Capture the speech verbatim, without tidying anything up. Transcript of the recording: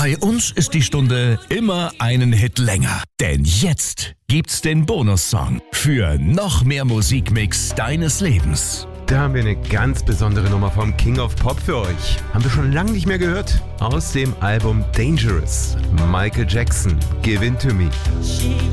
Bei uns ist die Stunde immer einen Hit länger. Denn jetzt gibt's den Bonussong für noch mehr Musikmix deines Lebens. Da haben wir eine ganz besondere Nummer vom King of Pop für euch. Haben wir schon lange nicht mehr gehört. Aus dem Album Dangerous. Michael Jackson, Give In To Me. She